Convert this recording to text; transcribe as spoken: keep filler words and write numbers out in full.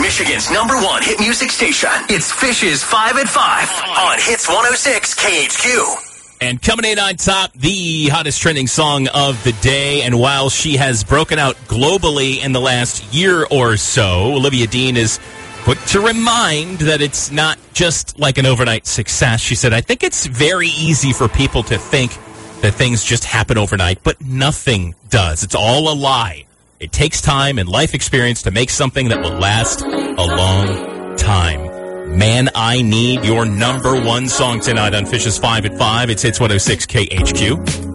Michigan's number one hit music station. It's Fish's five at five on Hits one oh six K H Q. And coming in on top, the hottest trending song of the day. And while she has broken out globally in the last year or so, Olivia Dean is quick to remind that it's not just like an overnight success. She said, I think it's very easy for people to think that things just happen overnight, but nothing does. It's all a lie. It takes time and life experience to make something that will last a long time. Man, I Need, your number one song tonight on Fish's five at five. It's Hits one oh six K H Q.